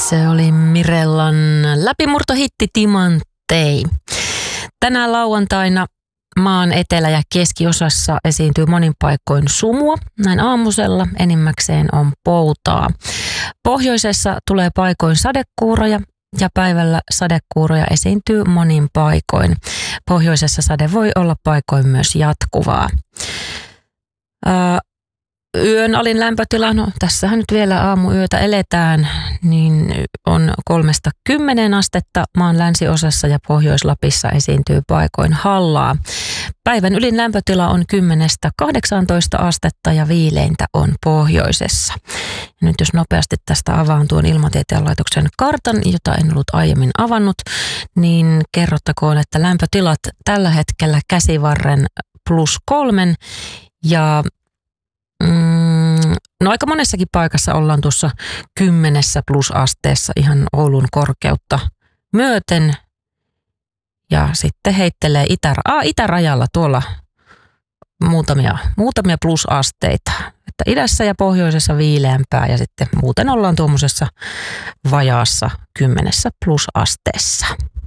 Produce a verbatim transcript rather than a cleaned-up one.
Se oli Mirellan läpimurtohitti Timantei. Tänään lauantaina maan etelä- ja keskiosassa esiintyy monin paikoin sumua. Näin aamusella enimmäkseen on poutaa. Pohjoisessa tulee paikoin sadekuuroja ja päivällä sadekuuroja esiintyy monin paikoin. Pohjoisessa sade voi olla paikoin myös jatkuvaa. Ää, Yön alin lämpötila, no tässähän nyt vielä aamuyötä eletään, niin on kolmesta kymmeneen astetta maan länsiosassa ja Pohjois-Lapissa esiintyy paikoin hallaa. Päivän ylin lämpötila on kymmenestä kahdeksaantoista astetta ja viileintä on pohjoisessa. Ja nyt jos nopeasti tästä avaan tuon Ilmatieteen laitoksen kartan, jota en ollut aiemmin avannut, niin kerrottakoon, että lämpötilat tällä hetkellä Käsivarren plus kolmen ja Mm, no aika monessakin paikassa ollaan tuossa kymmenessä plus asteessa ihan Oulun korkeutta myöten. Ja sitten heittelee itä, ah, itärajalla tuolla muutamia, muutamia plusasteita. Että idässä ja pohjoisessa viileämpää ja sitten muuten ollaan tuommoisessa vajaassa kymmenessä plusasteessa.